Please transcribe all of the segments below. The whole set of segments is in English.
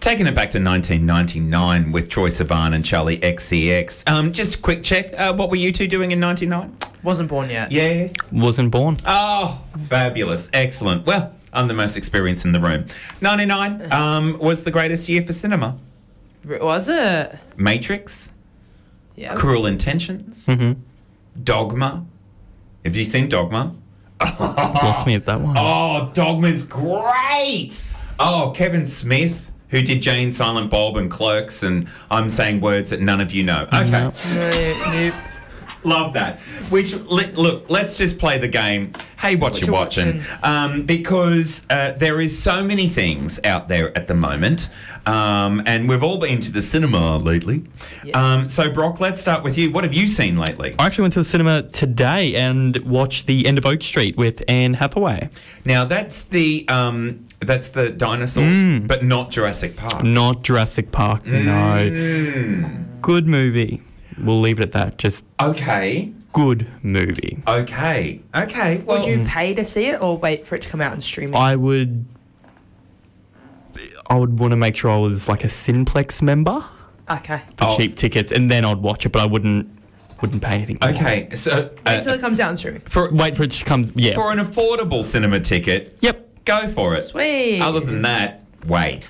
Taking it back to 1999 with Troye Sivan and Charlie XCX. Just a quick check. What were you two doing in 99? Wasn't born yet. Yes. Wasn't born. Oh, fabulous. Excellent. Well, I'm the most experienced in the room. 99 was the greatest year for cinema. Was it? Matrix, Yeah. Cruel Intentions, Dogma. Have you seen Dogma? Lost me at that one. Oh, Dogma's great. Oh, Kevin Smith, who did Jane, Silent Bob and Clerks, and I'm saying words that none of you know. Okay. No. Nope. Love that. Look, let's just play the game. Hey, what you watching? Because there is so many things out there at the moment, and we've all been to the cinema lately. Yeah. So, Brock, let's start with you. What have you seen lately? I actually went to the cinema today and watched The End of Oak Street with Anne Hathaway. Now, that's the dinosaurs, but not Jurassic Park. Not Jurassic Park, no. Good movie. We'll leave it at that. Just Okay. good movie. Okay. Well, Would you pay to see it or wait for it to come out and stream it? I would want to make sure I was like a Cineplex member Okay. for cheap tickets, and then I'd watch it, but I wouldn't pay anything more. Okay. So, Wait till it comes out and streaming. Wait for it to come. Yeah. for an affordable cinema ticket, Yep. go for it. Sweet. Other than that, wait.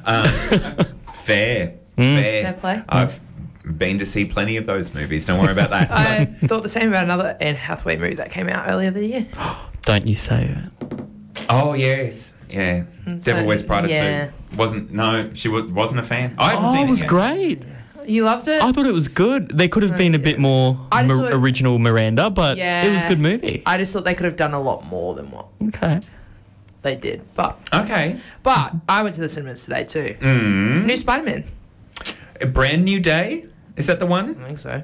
Fair. Fair play. I've been to see plenty of those movies. Don't worry about that. I thought the same about another Anne Hathaway movie that came out earlier this year. Don't you say it. Oh, yes. Yeah. Devil Wears Prada yeah. 2. She wasn't a fan. I haven't Oh, seen it was yet. great. You loved it? I thought it was good. There could have been a bit more I just thought- original Miranda, but it was a good movie. I just thought they could have done a lot more than what Okay. they did. But Okay. I went to the cinemas today too. Mm. New Spider-Man. A Brand New Day? Is that the one? I think so.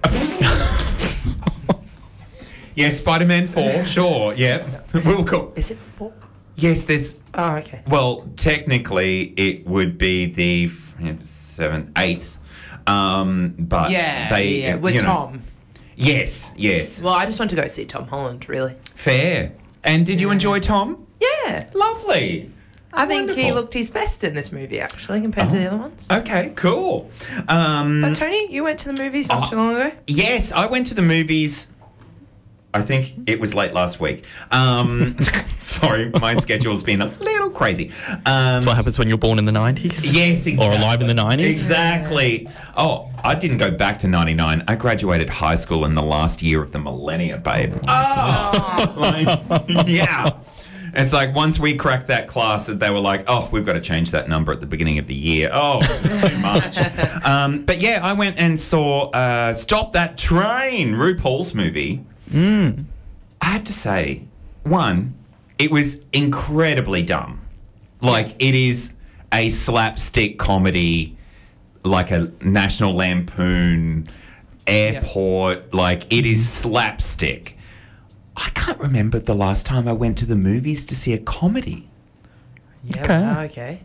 Yeah, Spider-Man 4. Sure. Yeah. We'll go. Is it 4? Yes, there's... Oh, okay. Well, technically, it would be the 7th, 8th. But they... with you know. Tom. Yes. Well, I just went to go see Tom Holland, really. Fair. And did you enjoy Tom? Yeah. Lovely. I think he Wonderful. looked his best in this movie, actually, compared to the other ones. Okay, cool. But Tony, you went to the movies not too long ago? Yes, I went to the movies. I think it was late last week. Sorry, my schedule's been a little crazy. That's what happens when you're born in the 90s. Yes, exactly. Or alive in the 90s. Exactly. Oh, I didn't go back to 99. I graduated high school in the last year of the millennia, babe. Yeah. It's like once we cracked that class, they were like, oh, we've got to change that number at the beginning of the year. Oh, it's too much. But yeah, I went and saw Stop That Train, RuPaul's movie. I have to say, one, it was incredibly dumb. Like, it is a slapstick comedy, like a National Lampoon airport. Like, it is slapstick. I can't remember the last time I went to the movies to see a comedy. Yeah. Okay.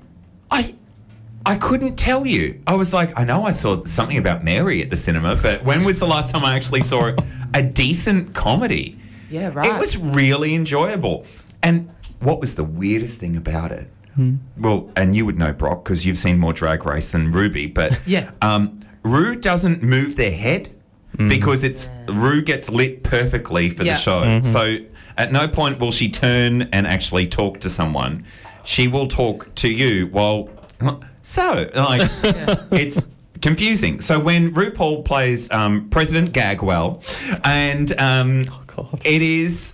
I couldn't tell you. I was like, I know I saw something about Mary at the cinema, but when was the last time I actually saw a decent comedy? Yeah, right. It was really enjoyable. And what was the weirdest thing about it? Well, and you would know, Brock, because you've seen more Drag Race than Ruby, but Yeah. Rue doesn't move their head because Rue gets lit perfectly for the show. So at no point will she turn and actually talk to someone. She will talk to you while... So, like, it's confusing. So when RuPaul plays President Gagwell, and it is...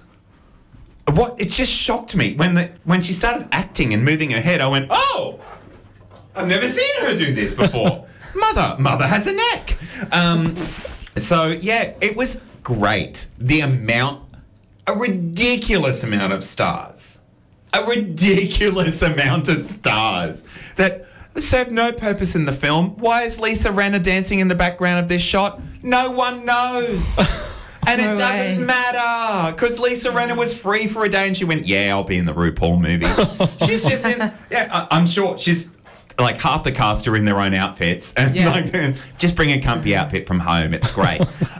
It just shocked me. When she started acting and moving her head, I went, oh, I've never seen her do this before. Mother has a neck. So, yeah, it was great. A ridiculous amount of stars. A ridiculous amount of stars that serve no purpose in the film. Why is Lisa Rinna dancing in the background of this shot? No one knows. And it doesn't matter because Lisa Rinna was free for a day and she went, yeah, I'll be in the RuPaul movie. She's just in, I'm sure she's like half the cast are in their own outfits and like just bring a comfy outfit from home. It's great.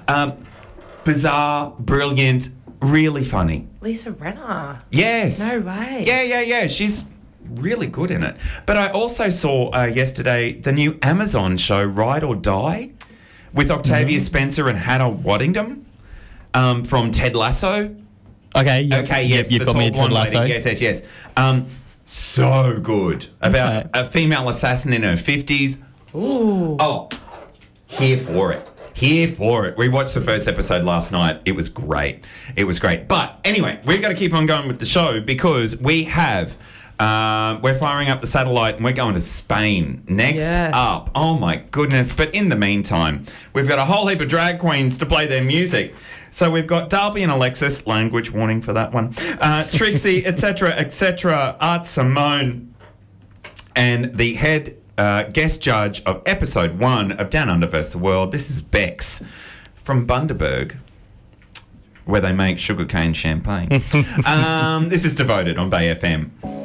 Bizarre, brilliant, really funny. Lisa Rinna. Yes. No way. Yeah. She's really good in it. But I also saw yesterday the new Amazon show Ride or Die with Octavia Spencer and Hannah Waddingham from Ted Lasso. Okay. Yep, Okay, yes, You've the got me tall a Ted blonde Lasso. lady. Yes. So good. About a female assassin in her 50s. Ooh. Oh, here for it. Here for it. We watched the first episode last night. It was great. It was great. But anyway, we've got to keep on going with the show because we have... we're firing up the satellite and we're going to Spain next up. Oh my goodness. But in the meantime, we've got a whole heap of drag queens to play their music. So we've got Darby and Alexis, language warning for that one, Trixie, etc., Art Simone, and the head guest judge of episode 1 of Down Under vs. the World. This is Bex from Bundaberg, where they make sugarcane champagne. This is Devoted on Bay FM.